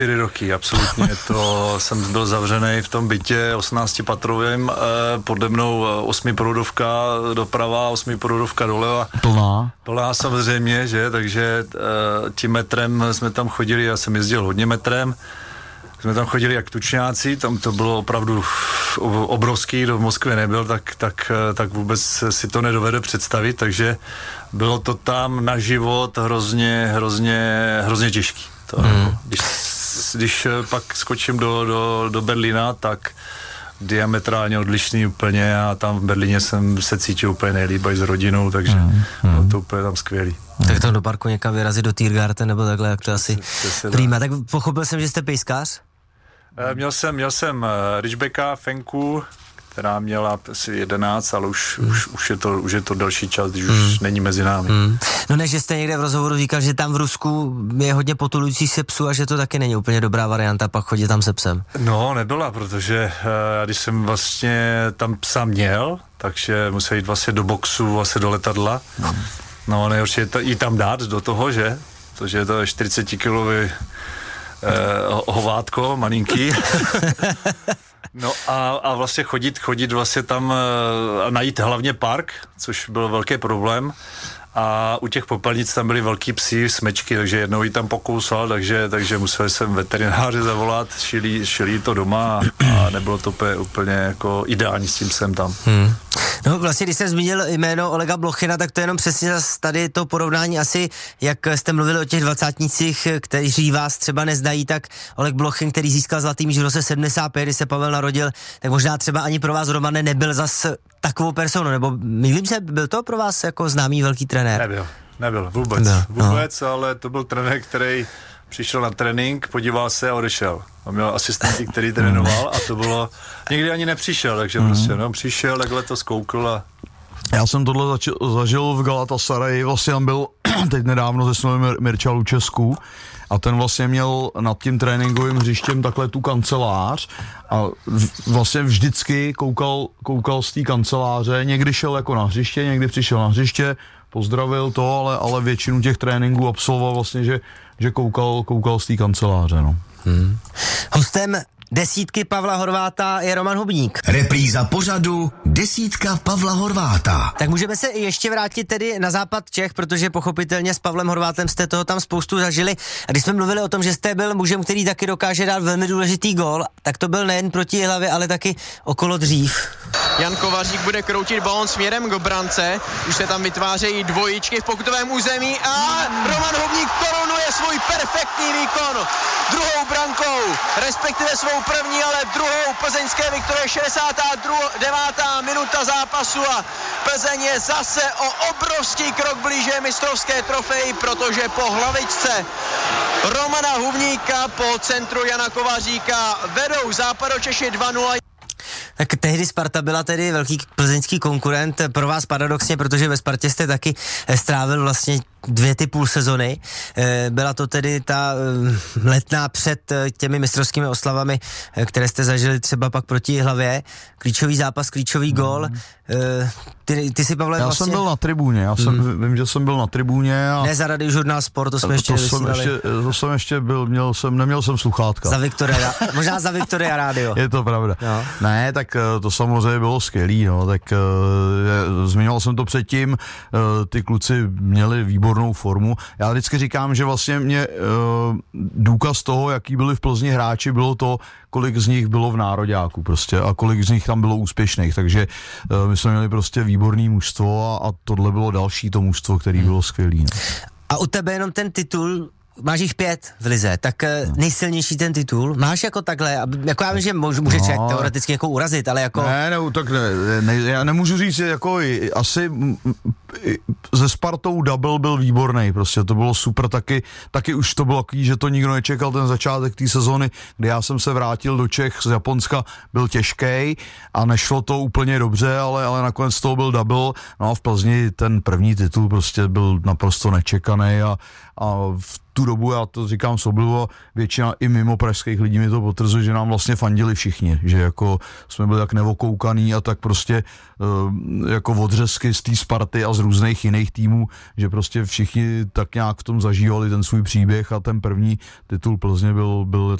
4 roky, absolutně, to jsem byl zavřený v tom bytě 18-patrovým, pode mnou 8proudovka doprava, 8proudovka doleva. Plná samozřejmě, že, takže tím metrem jsme tam chodili, já jsem jezdil hodně metrem, jsme tam chodili jak tučňáci, tam to bylo opravdu obrovský, kdo v Moskvě nebyl, tak vůbec si to nedovede představit, takže bylo to tam na život hrozně těžký. To, když pak skočím do Berlína, tak diametrálně odlišný úplně a tam v Berlíně jsem se cítil úplně nejlíp s rodinou, takže bylo to úplně tam skvělý. Tak tam do parku někam vyrazit do Tiergarten nebo takhle, jak to asi prýma. Tak pochopil jsem, že jste pejskař? Měl jsem Ridgebacka, Fenku, která měla asi 11, ale už je to delší čas, když už není mezi námi. No ne, že jste někde v rozhovoru říkal, že tam v Rusku je hodně potulující se psů a že to taky není úplně dobrá varianta pak chodit tam se psem. No, nebyla, protože když jsem vlastně tam psa měl, takže musel jít vlastně do boxu, vlastně do letadla. No, nejhorší je jí tam dát do toho, že? Protože je to 40-kilový hovátko, malinký. No a vlastně chodit vlastně tam a najít hlavně park, což byl velký problém. A u těch popelnic tam byly velký psi, smečky, takže jednou jí tam pokousal, takže musel jsem veterináře zavolat, šili to doma a nebylo to úplně jako ideální s tím psem tam. No vlastně, když jsem zmínil jméno Olega Blochina, tak to je jenom přesně tady to porovnání asi, jak jste mluvili o těch dvacátnících, kteří vás třeba neznají, tak Oleg Blochin, který získal zlatý míč v roce 75, kdy se Pavel narodil, tak možná třeba ani pro vás, Romane, nebyl zas takovou personou, nebo mýlím se, byl to pro vás jako známý velký trenér? Nebyl, vůbec, ale to byl trenér, který přišel na trénink, podíval se a odešel. A měl asistenty, který trénoval a to bylo, nikdy ani nepřišel, takže prostě, přišel, takhle to zkoukl a... Já jsem tohle zažil v Galatasaray, vlastně tam byl teď nedávno ze Snovým Mirča Lučesku a ten vlastně měl nad tím tréninkovým hřištěm takhle tu kancelář a vlastně vždycky koukal z té kanceláře, někdy šel jako na hřiště, někdy přišel na hřiště, pozdravil to, ale většinu těch tréninků absolvoval vlastně, že koukal z té kanceláře, no. Hostem desítky Pavla Horváta je Roman Hubník. Repríza pořadu Desítka Pavla Horváta. Tak můžeme se ještě vrátit tedy na západ Čech, protože pochopitelně s Pavlem Horvátem jste toho tam spoustu zažili. A když jsme mluvili o tom, že jste byl mužem, který taky dokáže dát velmi důležitý gól, tak to byl nejen proti Jihlavě, ale taky okolo dřív. Jan Kovařík bude kroutit balón směrem k brance, už se tam vytvářejí dvojičky v pokutovém území a Roman Hubník korunuje svůj perfektní výkon druhou brankou, respektive svou první, ale druhou plzeňské Viktorie, 69. minuta zápasu a Plzeň je zase o obrovský krok blíže mistrovské trofeji, protože po hlavičce Romana Hubníka po centru Jana Kovaříka vedou Západočeši 2-0. Tak tehdy Sparta byla tedy velký plzeňský konkurent pro vás paradoxně, protože ve Spartě jste taky strávil vlastně 2,5 sezony. Byla to tedy ta letná před těmi mistrovskými oslavami, které jste zažili třeba pak proti Jihlavě. Klíčový zápas, klíčový gól. Ty si, Pavle, Já jsem byl na tribuně, vím, že jsem byl na tribuně. A ne za Radiožurnál Sport, to jsme ještě nevysílali. To jsem ještě byl, neměl jsem sluchátka. Možná za Viktoria Radio. Je to pravda. No. Ne, tak to samozřejmě bylo skvělý, no, tak zmiňoval jsem to předtím, ty kluci měli výbornou formu. Já vždycky říkám, že vlastně mě důkaz toho, jaký byli v Plzni hráči, bylo to, kolik z nich bylo v nároďáku prostě a kolik z nich tam bylo úspěšných, takže my jsme měli prostě výborný mužstvo a tohle bylo další to mužstvo, který bylo skvělý. No. A u tebe jenom ten titul, máš jich 5 v lize, tak nejsilnější ten titul, máš jako takhle, jako já vím, že může člověk teoreticky jako urazit, ale jako... Já nemůžu říct, jako asi ze Spartou double byl výborný, prostě to bylo super, taky už to bylo takový, že to nikdo nečekal, ten začátek té sezóny, kdy já jsem se vrátil do Čech z Japonska, byl těžký a nešlo to úplně dobře, ale nakonec toho byl double, no a v Plzni ten první titul prostě byl naprosto nečekaný a v tu dobu, já to říkám soblivo, většina i mimo pražských lidí mi to potvrzuje, že nám vlastně fandili všichni, že jako jsme byli tak nevokoukaný a tak prostě jako odřezky z té Sparty a z různých jiných týmů, že prostě všichni tak nějak v tom zažívali ten svůj příběh a ten první titul Plzně byl